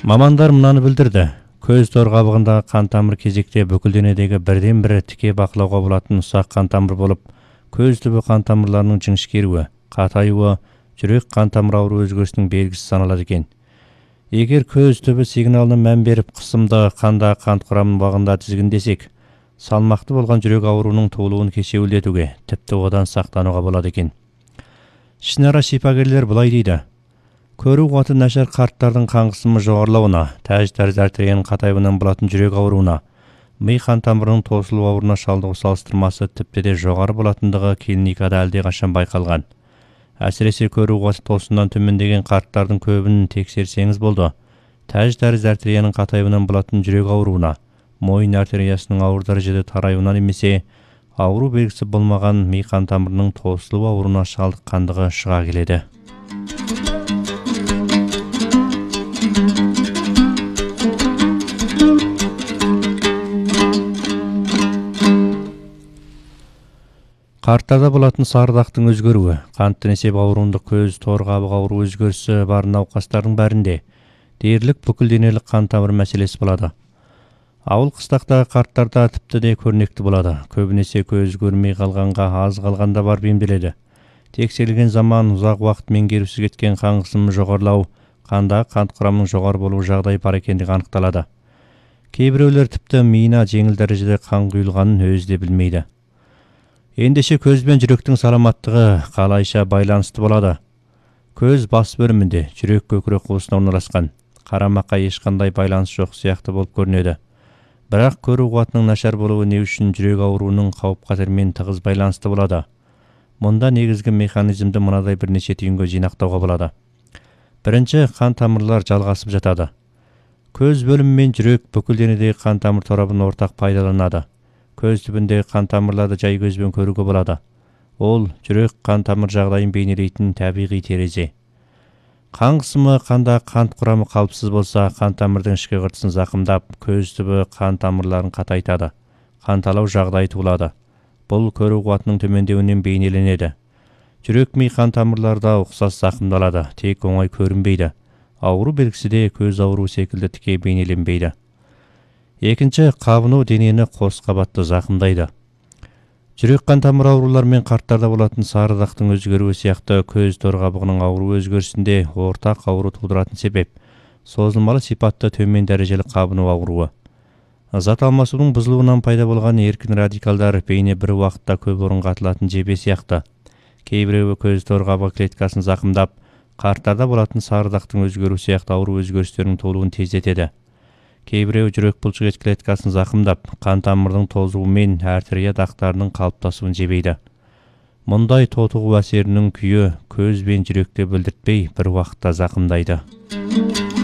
Мамандар мынаны білдірді. Көз тор қабығындағы қан тамыр кезекте бүкіл денедегі бірден бірі тіке бақылауға болатын ұсақ қан тамыр болып, көз түбі қан тамырларының жіңішкеруі, қатаюы, жүрек қан тамыр ауру өзгерісінің белгісі саналады екен. Егер көз түбі сигналына мән беріп қысымды қанда қант құрамын бағында тізгіндесек, салмақты болған жүрек ауруының туылуын кешеуілдетуге, тіпті одан сақтануға болады екен. Ішінара шипагерлер былай дейді. Көру қуаты нашар қарттардың қан қысымы жоғарылауына, тәж-тәріз артерияның қатаюынан болатын жүрек ауруына, ми қан тамырының тосылу ауруына шалдығу салыстырмасы тіпті де жоғары болатындығы клиникада әлдеқашан байқалған. Әсіресе көру қуаты тосыннан төмендеген қарттардың көбін тексерсеңіз болды. Тәж-тәріз артерияның қатаюынан болатын жүрек ауруына, мойын артериясының ауыр дәрежеде тараюынан немесе ауру белгісі болмаған ми қан тамырының тосылу ауруына шалдыққандығы шыға келеді. Қарттарда болатын сарыдақтың өзгеруі, қантты несеп ауруында көз, тор қабық ауру өзгерісі бар науқастардың бәрінде дерлік бүкіл денелік қан тамыр мәселесі болады. Ауыл қыстақтағы қарттарда тіпті де көрнекті болады. Көбінесе көз көрмей қалғанға, аз қалғанда бар емделеді. Тексерілген заман ұзақ уақыт меңгерусіз кеткен қан қысымы жоғарылау, қанда қант құрамының жоғары болу жағдай бар екендігі анықталады. Кейбіреулер тіпті миына жеңіл дәрежеде қан құйылғанын өзі де білмейді. Ендеше көз бен жүректің саламаттығы қалайша байланысты болады. Көз бас бөлімінде, жүрек көкірек қуысына орналасқан. Қарамаққа ешқандай байланыс жоқ сияқты болып көрінеді. Бірақ көру қуатының нашар болуы не үшін жүрек ауруының қауіп-қатермен тығыз байланысты болады. Мұнда негізгі механизмді мынадай бірнеше түйінге жинақтауға болады. Бірінші, қан тамырлар жалғасып жатады. Көз бөлімі мен жүрек бүкіл денедегі қан тамыр торабын ортақ пайдаланады. Көз түбіндегі қан тамырларды жай көзбен көруге болады. Ол жүрек қан тамыр жағдайын бейнелейтін табиғи терезе. Қан қысымы қанда қант құрамы қалыпсыз болса, қан тамырдың ішкі қыртысын зақымдап, көз түбі қан тамырларын қатайтады. Қанталау жағдайы туылады. Бұл көру қуатының төмендеуінен бейнеленеді. Жүрек ми қан тамырларда ұқсас зақымдалады, тек оңай көрінбейді. Ауру белгісі де көз ауруы секілді тіке бейнеленбейді. Екінші, қабыну денені қос қабатты зақымдайды. Жүрек қан тамыр аурулар мен қарттарда болатын сарыдақтың өзгеруі сияқты көз тор қабығының ауру өзгерісінде ортақ ауру тудыратын себеп созылмалы сипатты төмен дәрежелі қабыну ауруы. Зат алмасудың бұзылуынан пайда болған еркін радикалдар бейне бір уақытта көп орынға атылатын жебе сияқты. Кейбіреуі көз тор қабығы клеткасын зақымдап, қарттарда болатын сарыдақтың өзгеруі сияқты ауру өзгерістерінің толуын тездетеді. Кейбіреуі жүрек бұлшықет клеткасын зақымдап, қан тамырдың тозуы мен артерия дақтарының қалыптасуын жебейді. Мұндай тотығу әсерінің күйі көз бен жүректе білдіртпей бір уақытта зақымдайды.